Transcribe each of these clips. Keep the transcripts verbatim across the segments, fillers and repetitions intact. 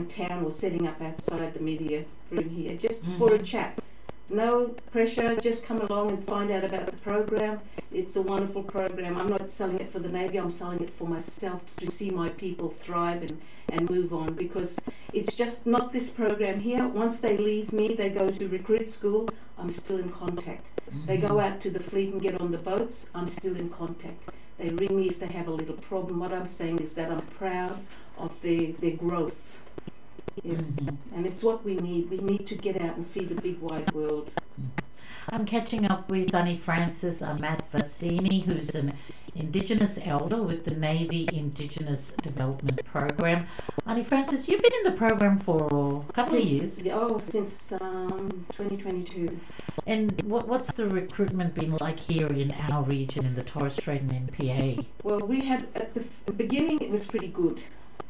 around town or setting up outside the media room here, just Mm-hmm. for a chat. No pressure, just come along and find out about the program. It's a wonderful program. I'm not selling it for the Navy, I'm selling it for myself to see my people thrive and, and move on, because it's just not this program here. Once they leave me, they go to recruit school, I'm still in contact. Mm-hmm. They go out to the fleet and get on the boats, I'm still in contact. They ring me if they have a little problem. What I'm saying is that I'm proud of their, their growth. Yeah. Mm-hmm. And it's what we need. We need to get out and see the big wide world. I'm catching up with Annie Francis uh, Matt Vassini, who's an Indigenous elder with the Navy Indigenous Development Program. Annie Francis, you've been in the program for a couple since, of years. Oh, since um, twenty twenty-two. And what, what's the recruitment been like here in our region, in the Torres Strait and N P A? Well, we had, at the f- beginning, it was pretty good.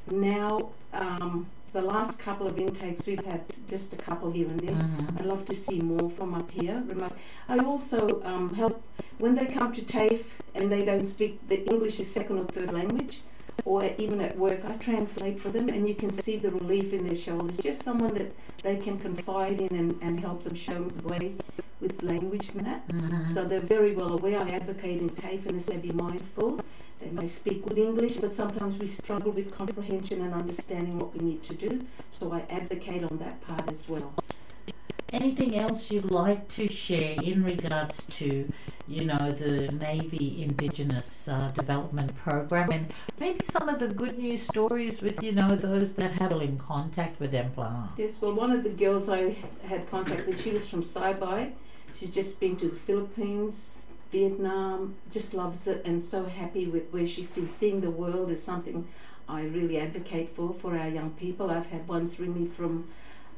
Now, um, the last couple of intakes, we've had just a couple here and there. Mm-hmm. I'd love to see more from up here. Remote. I also um, help, when they come to TAFE and they don't speak, the English is second or third language, or even at work, I translate for them, and you can see the relief in their shoulders. Just someone that they can confide in and, and help them show the way with language and that. Mm-hmm. So they're very well aware. I advocate in TAFE and I say be mindful. They may speak good English, but sometimes we struggle with comprehension and understanding what we need to do. So I advocate on that part as well. Anything else you'd like to share in regards to, you know, the Navy Indigenous uh, Development Program, and maybe some of the good news stories with, you know, those that have in contact with Empire? Yes, well, one of the girls I had contact with, she was from Saibai. She's just been to the Philippines, Vietnam, just loves it and so happy with where she's seeing, seeing the world is something I really advocate for, for our young people. I've had ones ring me from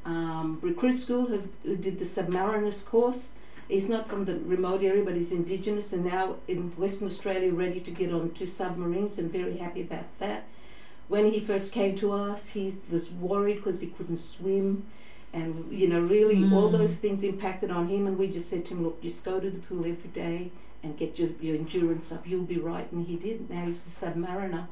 um, recruit school who, who did the submariners course. He's not from the remote area, but he's Indigenous and now in Western Australia ready to get on two submarines and very happy about that. When he first came to us, he was worried because he couldn't swim. And, you know, really mm. all those things impacted on him. And we just said to him, look, just go to the pool every day and get your, your endurance up. You'll be right. And he did. Now he's a submariner.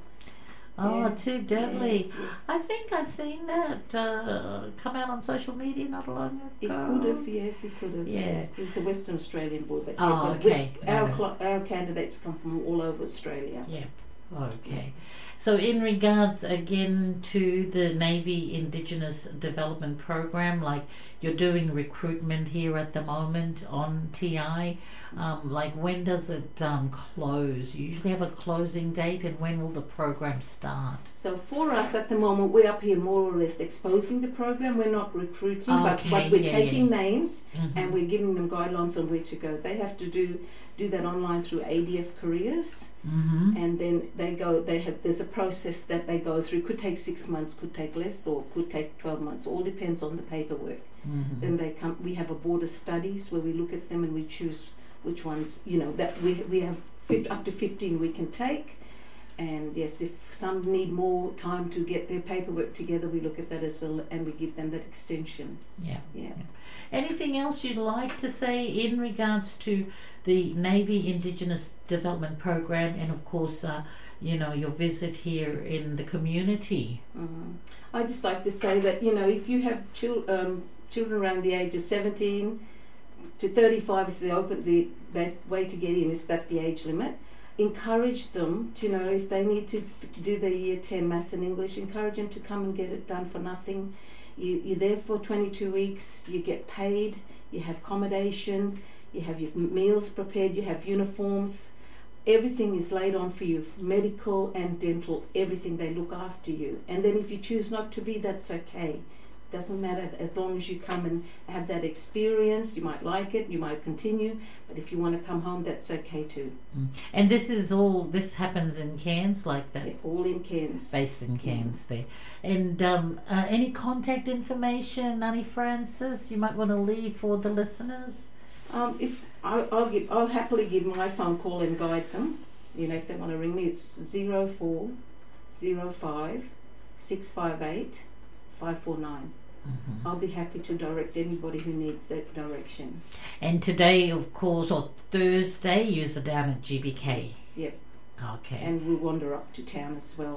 Oh, yeah. too deadly. Yeah. I think I've seen that uh, come out on social media not long ago. He could have, yes, he could have. Yeah. Yes. He's a Western Australian boy. But oh, yeah, okay. We, our, no, no. cl- our candidates come from all over Australia. Yeah. Okay. So in regards again to the Navy Indigenous Development Program, like you're doing recruitment here at the moment on T I, um, like when does it um, close? You usually have a closing date, and when will the program start? So for us at the moment, we're up here more or less exposing the program. We're not recruiting, Okay, but, but we're yeah, taking yeah. names Mm-hmm. and we're giving them guidelines on where to go. They have to do do that online through A D F Careers, Mm-hmm. and then they go. They have there's a process that they go through. Could take six months, could take less, or could take twelve months. All depends on the paperwork. Mm-hmm. Then they come. We have a board of studies where we look at them and we choose which ones. You know that we we have fif- up to fifteen we can take. And yes, if some need more time to get their paperwork together, we look at that as well, and we give them that extension. Yeah. Yeah. Anything else you'd like to say in regards to the Navy Indigenous Development Program, and of course, uh, you know, your visit here in the community? Mm. I just like to say that, you know, if you have chil- um, children around the age of seventeen to thirty-five is the open the that way to get in. Is that the age limit? Encourage them to, you know, if they need to f- do their year ten maths and English, encourage them to come and get it done for nothing. You, you're there for twenty-two weeks, you get paid, you have accommodation, you have your meals prepared, you have uniforms. Everything is laid on for you, medical and dental, everything, they look after you. And then if you choose not to be, that's okay. Doesn't matter, as long as you come and have that experience. You might like it, you might continue, but if you want to come home, that's okay too. Mm. And this is all, this happens in Cairns like that? They're all in Cairns. Based in Cairns there. And um, uh, any contact information, Annie Francis, you might want to leave for the listeners? Um, if I, I'll give, I'll happily give my phone call and guide them. You know, if they want to ring me, it's zero four zero five six five eight five four nine. Mm-hmm. I'll be happy to direct anybody who needs that direction. And today, of course, or Thursday, you're down at G B K. Yep. Okay. And we'll wander up to town as well.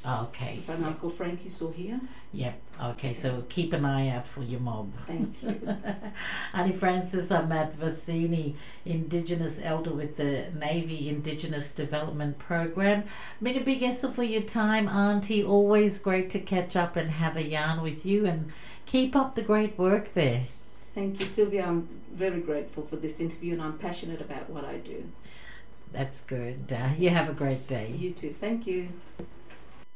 Okay. If an Uncle Frankie's still here. Yep. Okay, so keep an eye out for your mob. Thank you. Auntie Frances, I'm Matt Vassini, Indigenous Elder with the Navy Indigenous Development Program. Been a big hassle for your time, Auntie. Always great to catch up and have a yarn with you, and keep up the great work there. Thank you, Sylvia. I'm very grateful for this interview, and I'm passionate about what I do. That's good. Uh, you have a great day. You too. Thank you.